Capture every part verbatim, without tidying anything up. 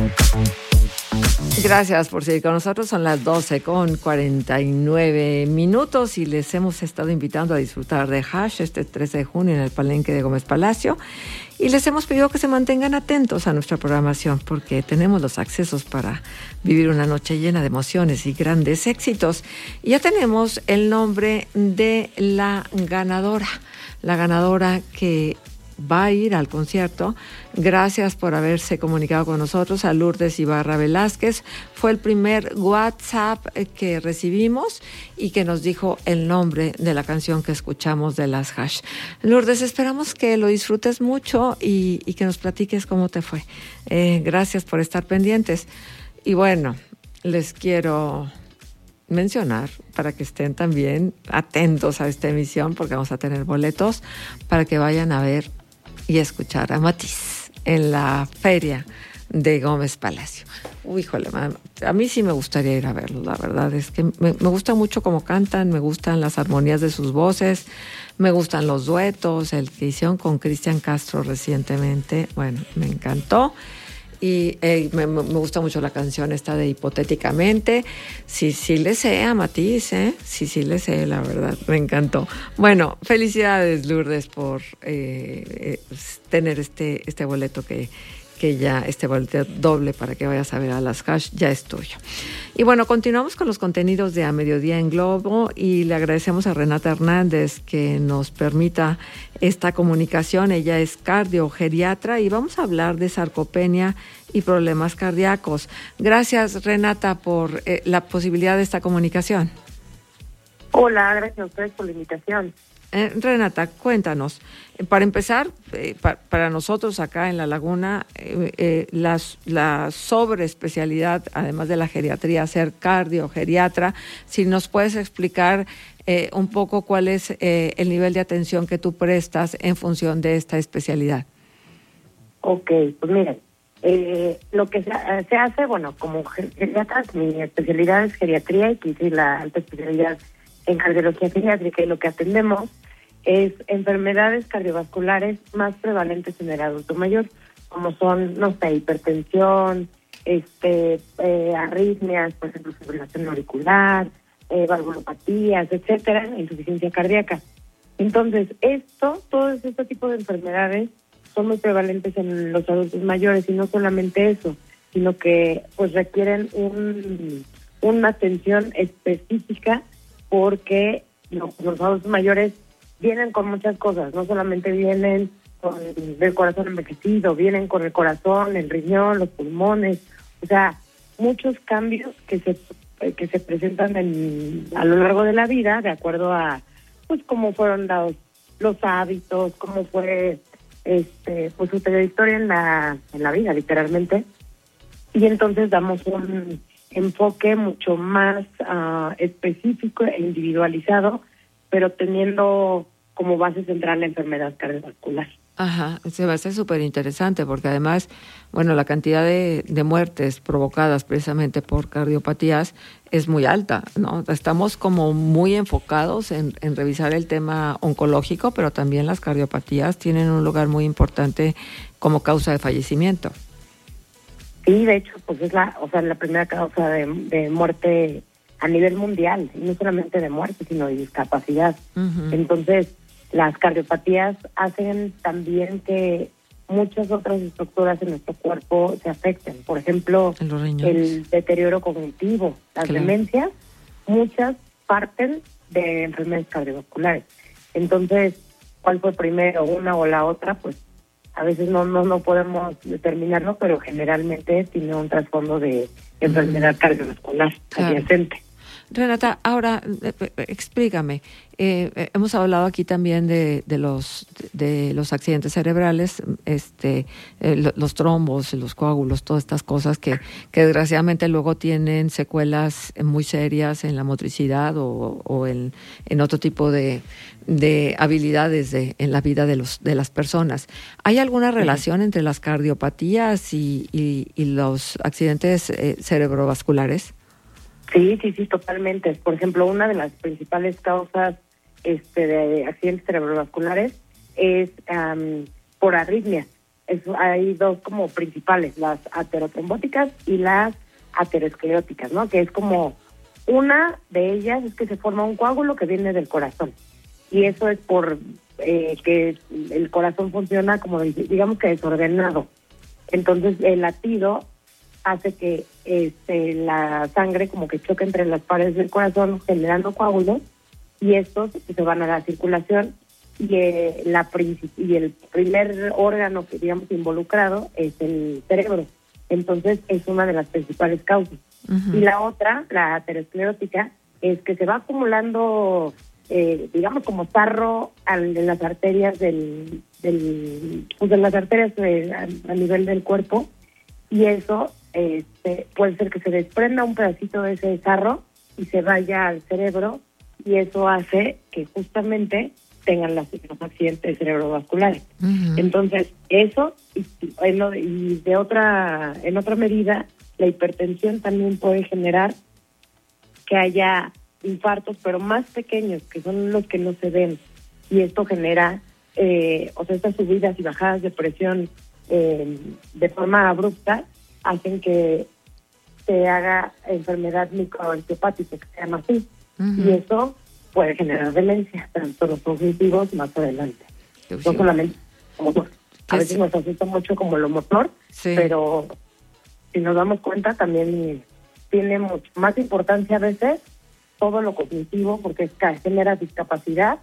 Gracias por seguir con nosotros. Son las doce con cuarenta y nueve minutos y les hemos estado invitando a disfrutar de Hash este trece de junio en el Palenque de Gómez Palacio. Y les hemos pedido que se mantengan atentos a nuestra programación porque tenemos los accesos para vivir una noche llena de emociones y grandes éxitos. Y ya tenemos el nombre de la ganadora, la ganadora que va a ir al concierto. Gracias por haberse comunicado con nosotros. A Lourdes Ibarra Velázquez fue el primer WhatsApp que recibimos y que nos dijo el nombre de la canción que escuchamos de las Hash. Lourdes, esperamos que lo disfrutes mucho y, y que nos platiques cómo te fue. Eh, gracias por estar pendientes. Y bueno, les quiero mencionar para que estén también atentos a esta emisión porque vamos a tener boletos para que vayan a ver y escuchar a Matiz en la feria de Gómez Palacio. Uy, híjole, a mí sí me gustaría ir a verlo, la verdad es que me, me gusta mucho cómo cantan, me gustan las armonías de sus voces, me gustan los duetos, el que hicieron con Cristian Castro recientemente, bueno, me encantó. Y eh, me, me gusta mucho la canción esta de Hipotéticamente. Sí, sí le sé a Matiz, ¿eh? Sí, sí le sé, la verdad. Me encantó. Bueno, felicidades, Lourdes, por eh, eh, tener este, este boleto que, que ya, este boleto doble para que vayas a ver a las Hash, ya es tuyo. Y bueno, continuamos con los contenidos de A Mediodía en Globo y le agradecemos a Renata Hernández que nos permita esta comunicación. Ella es cardiogeriatra y vamos a hablar de sarcopenia y problemas cardíacos. Gracias, Renata, por eh, la posibilidad de esta comunicación. Hola, gracias a ustedes por la invitación. Eh, Renata, cuéntanos. Eh, para empezar, eh, pa, para nosotros acá en La Laguna, eh, eh, la, la sobreespecialidad, además de la geriatría, ser cardiogeriatra, si nos puedes explicar eh, un poco cuál es eh, el nivel de atención que tú prestas en función de esta especialidad. Ok, pues miren, eh, lo que se, se hace, bueno, como geriatra, mi especialidad es geriatría y quise la alta especialidad en cardiología geriátrica y lo que atendemos es enfermedades cardiovasculares más prevalentes en el adulto mayor, como son, no sé, hipertensión, este, eh, arritmias, por ejemplo, fibrilación auricular, eh, valvulopatías, etcétera, insuficiencia cardíaca. Entonces, esto, todo este tipo de enfermedades son muy prevalentes en los adultos mayores y no solamente eso, sino que pues requieren un, una atención específica porque los, los adultos mayores vienen con muchas cosas, no solamente vienen con el corazón envejecido, vienen con el corazón, el riñón, los pulmones, o sea, muchos cambios que se que se presentan en, a lo largo de la vida, de acuerdo a pues cómo fueron dados los hábitos, cómo fue este pues su trayectoria en la en la vida, literalmente, y entonces damos un enfoque mucho más uh, específico e individualizado, pero teniendo como base central la enfermedad cardiovascular. Ajá, se va a ser súper interesante porque además, bueno, la cantidad de, de muertes provocadas precisamente por cardiopatías es muy alta, ¿no? Estamos como muy enfocados en, en revisar el tema oncológico, pero también las cardiopatías tienen un lugar muy importante como causa de fallecimiento. Sí, de hecho, pues es la, o sea, la primera causa de, de muerte a nivel mundial, y no solamente de muerte, sino de discapacidad. Uh-huh. Entonces, las cardiopatías hacen también que muchas otras estructuras en nuestro cuerpo se afecten. Por ejemplo, el deterioro cognitivo, las claro. demencias, muchas parten de enfermedades cardiovasculares. Entonces, ¿cuál fue primero, una o la otra? Pues a veces no no no podemos determinarlo, pero generalmente tiene un trasfondo de enfermedad cardiovascular claro. adyacente. Renata, ahora eh, explícame, eh, eh, hemos hablado aquí también de, de los de los accidentes cerebrales, este, eh, los trombos, los coágulos, todas estas cosas que, que desgraciadamente luego tienen secuelas muy serias en la motricidad o, o en, en otro tipo de, de habilidades de, en la vida de los de las personas. ¿Hay alguna relación sí. entre las cardiopatías y, y, y los accidentes eh, cerebrovasculares? Sí, sí, sí, totalmente. Por ejemplo, una de las principales causas este, de accidentes cerebrovasculares es um, por arritmias. es, hay dos como principales, las aterotrombóticas y las ateroscleróticas, ¿no? Que es como, una de ellas es que se forma un coágulo que viene del corazón. Y eso es por eh, que el corazón funciona como, digamos que desordenado. Entonces el latido hace que este, la sangre como que choque entre las paredes del corazón, generando coágulos, y estos se van a la circulación. Y, eh, la y el primer órgano que digamos involucrado es el cerebro. Entonces es una de las principales causas. Uh-huh. Y la otra, la aterosclerótica, es que se va acumulando, eh, digamos, como sarro al, en las arterias del, del pues en las arterias de, a, a nivel del cuerpo, y eso este, puede ser que se desprenda un pedacito de ese sarro y se vaya al cerebro, y eso hace que justamente tengan los, los accidentes cerebrovasculares. Uh-huh. Entonces, eso, y, y de otra, en otra medida, la hipertensión también puede generar que haya infartos, pero más pequeños, que son los que no se ven. Y esto genera, eh, o sea, estas subidas y bajadas de presión eh, de forma abrupta, hacen que se haga enfermedad microangiopática, que se llama así. Uh-huh. Y eso puede generar demencia, tanto los cognitivos más adelante. Sí. No solamente como a veces nos asusta mucho como lo motor, sí. Pero si nos damos cuenta también tiene mucho más importancia a veces todo lo cognitivo, porque es que genera discapacidad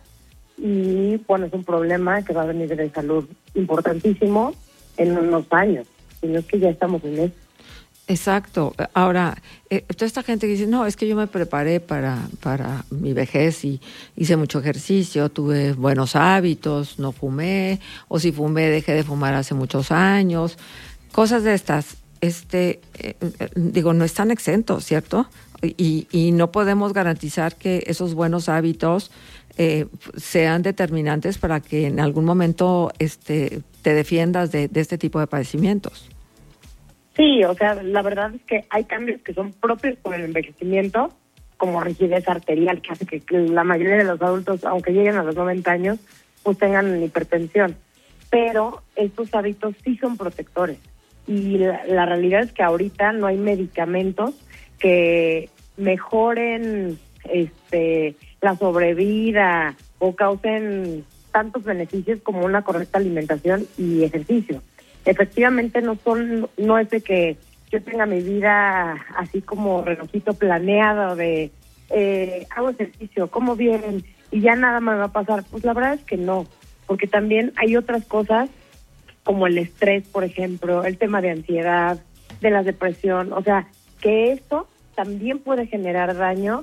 y bueno, es un problema que va a venir de salud importantísimo en unos años, y no es que ya estamos en eso. Exacto. Ahora, eh, toda esta gente que dice, no, es que yo me preparé para, para mi vejez y hice mucho ejercicio, tuve buenos hábitos, no fumé, o si fumé dejé de fumar hace muchos años, cosas de estas. Este, eh, digo, no están exentos, ¿cierto? Y, y no podemos garantizar que esos buenos hábitos eh, sean determinantes para que en algún momento este, te defiendas de, de este tipo de padecimientos. Sí, o sea, la verdad es que hay cambios que son propios por el envejecimiento, como rigidez arterial, que hace que, que la mayoría de los adultos, aunque lleguen a los noventa años, pues tengan hipertensión. Pero estos hábitos sí son protectores. Y la, la realidad es que ahorita no hay medicamentos que mejoren este la sobrevida o causen tantos beneficios como una correcta alimentación y ejercicio. Efectivamente no son, no es de que yo tenga mi vida así como relojito planeado de eh, hago ejercicio, como bien y ya nada me va a pasar. Pues la verdad es que no, porque también hay otras cosas como el estrés, por ejemplo, el tema de ansiedad, de la depresión, o sea, que esto también puede generar daño,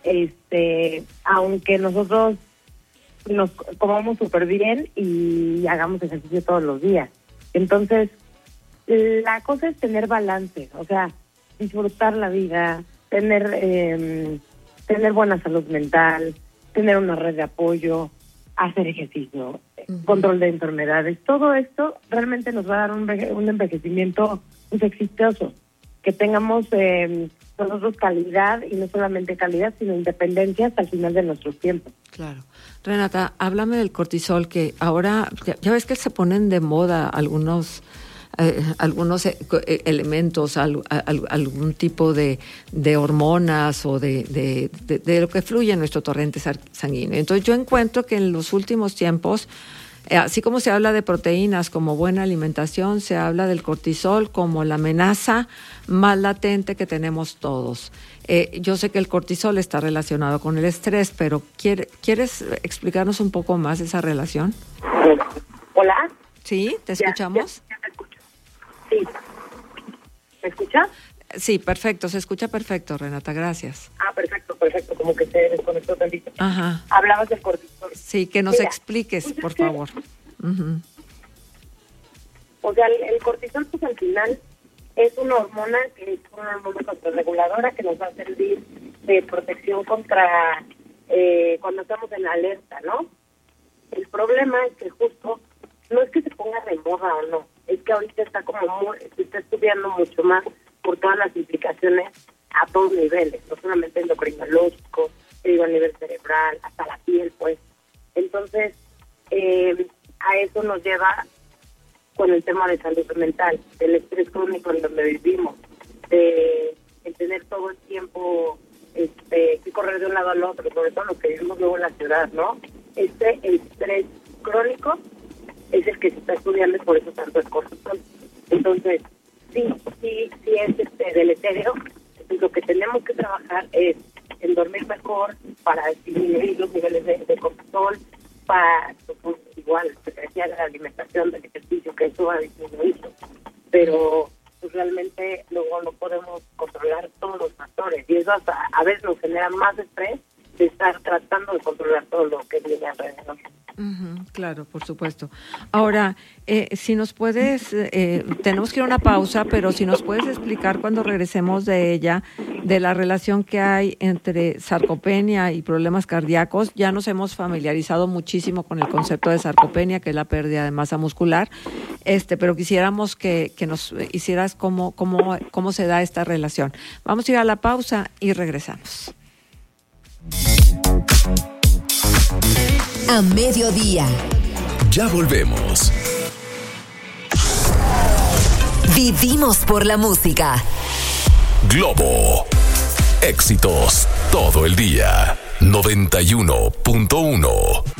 este, aunque nosotros nos comamos súper bien y hagamos ejercicio todos los días. Entonces, la cosa es tener balance, o sea, disfrutar la vida, tener eh, tener buena salud mental, tener una red de apoyo, hacer ejercicio, uh-huh. control de enfermedades. Todo esto realmente nos va a dar un, un envejecimiento pues, exitoso, que tengamos eh, nosotros calidad, y no solamente calidad, sino independencia hasta el final de nuestros tiempos. Claro. Renata, háblame del cortisol, que ahora, ya, ya ves que se ponen de moda algunos eh, algunos eh, elementos, al, al, algún tipo de, de hormonas o de, de, de, de lo que fluye en nuestro torrente sanguíneo. Entonces yo encuentro que en los últimos tiempos, eh, así como se habla de proteínas como buena alimentación, se habla del cortisol como la amenaza más latente que tenemos todos. Eh, yo sé que el cortisol está relacionado con el estrés, pero ¿quiere, ¿quieres explicarnos un poco más esa relación? Hola. ¿Sí? ¿Te escuchamos? Ya, ya te escucho. Sí. ¿Me escuchas? Sí, perfecto. Se escucha perfecto, Renata. Gracias. Ah, perfecto, perfecto. Como que se desconectó tantito. Ajá. Hablabas del cortisol. Sí, que nos Mira, expliques, pues por es que, favor. Uh-huh. O sea, el, el cortisol, pues al final es una hormona que es una hormona contrarreguladora que nos va a servir de protección contra eh, cuando estamos en alerta, ¿no? El problema es que justo no es que se ponga de moda o no, es que ahorita está como muy, se está estudiando mucho más por todas las implicaciones a todos niveles, no solamente endocrinológico, digo a nivel cerebral, hasta la piel, pues. Entonces, eh, a eso nos lleva con el tema de salud mental, del estrés crónico en donde vivimos, de el tener todo el tiempo este que correr de un lado al otro, sobre todo lo que vivimos luego en la ciudad, ¿no? Este estrés crónico es el que se está estudiando y por eso tanto el cortisol. Entonces, sí, sí, sí es este deletério. Entonces, lo que tenemos que trabajar es en dormir mejor para disminuir los niveles de, de cortisol, para, pues, igual, se decía de la alimentación, del ejercicio, que eso va a disminuir. Pero pues, realmente luego no podemos controlar todos los factores y eso hasta a veces nos genera más estrés de estar tratando de controlar todo lo que viene alrededor. Uh-huh, claro, por supuesto. Ahora, eh, si nos puedes, eh, tenemos que ir a una pausa, pero si nos puedes explicar cuando regresemos de ella, de la relación que hay entre sarcopenia y problemas cardíacos. Ya nos hemos familiarizado muchísimo con el concepto de sarcopenia, que es la pérdida de masa muscular, este, pero quisiéramos que, que nos hicieras cómo, cómo, cómo se da esta relación. Vamos a ir a la pausa y regresamos. A mediodía. Ya volvemos. Vivimos por la música. Globo. Éxitos todo el día. noventa y uno punto uno.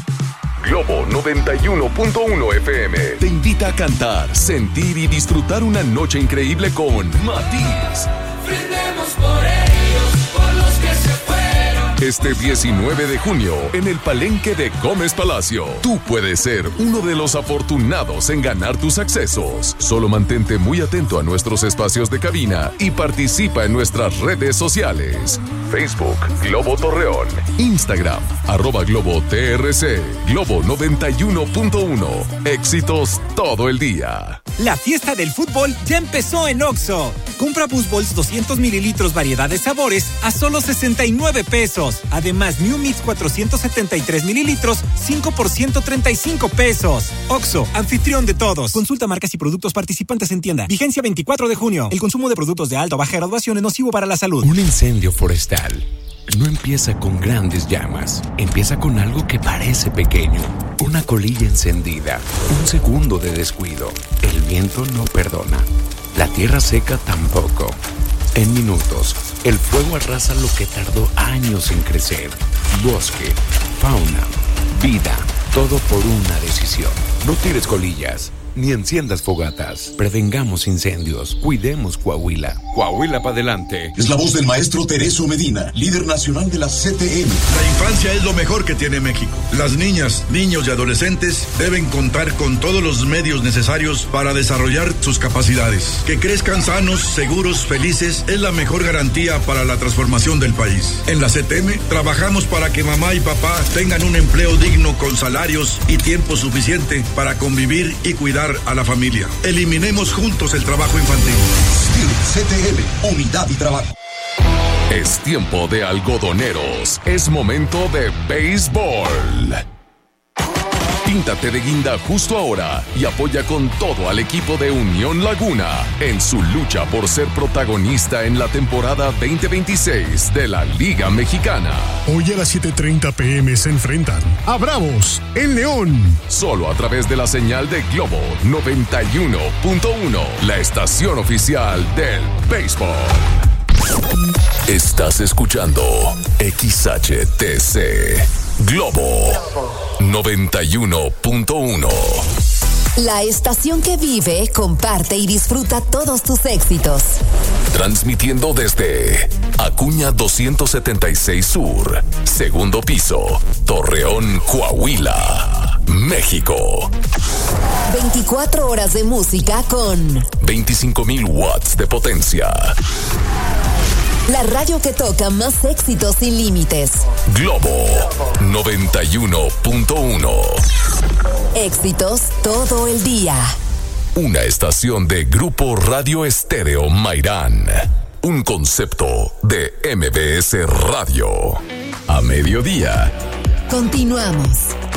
Globo noventa y uno punto uno F M te invita a cantar, sentir y disfrutar una noche increíble con Matiz. Brindemos por ellos, por los que se fueron. Este diecinueve de junio, en el Palenque de Gómez Palacio, tú puedes ser uno de los afortunados en ganar tus accesos. Solo mantente muy atento a nuestros espacios de cabina y participa en nuestras redes sociales. Facebook, Globo Torreón. Instagram, arroba Globo T R C. Globo noventa y uno punto uno. Éxitos todo el día. La fiesta del fútbol ya empezó en Oxxo. Compra Buzz doscientos mililitros variedad de sabores a solo sesenta y nueve pesos. Además, New Mix cuatrocientos setenta y tres mililitros, cinco por ciento treinta y cinco pesos. Oxxo, anfitrión de todos. Consulta marcas y productos participantes en tienda. Vigencia veinticuatro de junio. El consumo de productos de alta o baja graduación es nocivo para la salud. Un incendio forestal no empieza con grandes llamas. Empieza con algo que parece pequeño. Una colilla encendida. Un segundo de descuido. El viento no perdona. La tierra seca tampoco. En minutos, el fuego arrasa lo que tardó años en crecer. Bosque, fauna, vida, todo por una decisión. No tires colillas, ni enciendas fogatas. Prevengamos incendios, cuidemos Coahuila. Coahuila para adelante. Es la voz del maestro Teresio Medina, líder nacional de la C T M. La infancia es lo mejor que tiene México. Las niñas, niños y adolescentes deben contar con todos los medios necesarios para desarrollar sus capacidades. Que crezcan sanos, seguros, felices es la mejor garantía para la transformación del país. En la C T M trabajamos para que mamá y papá tengan un empleo digno con salarios y tiempo suficiente para convivir y cuidar a la familia. Eliminemos juntos el trabajo infantil. C T M, unidad y trabajo. Es tiempo de algodoneros. Es momento de béisbol. Píntate de guinda justo ahora y apoya con todo al equipo de Unión Laguna en su lucha por ser protagonista en la temporada veinte veintiséis de la Liga Mexicana. Hoy a las siete treinta pm se enfrentan a Bravos en León. Solo a través de la señal de Globo noventa y uno punto uno, la estación oficial del béisbol. Estás escuchando X H T C Globo noventa y uno punto uno. La estación que vive, comparte y disfruta todos tus éxitos. Transmitiendo desde Acuña doscientos setenta y seis Sur, segundo piso, Torreón, Coahuila, México. veinticuatro horas de música con veinticinco mil watts de potencia. La radio que toca más éxitos sin límites. Globo noventa y uno punto uno. Éxitos todo el día. Una estación de Grupo Radio Estéreo Mairán. Un concepto de M B S Radio. A mediodía. Continuamos.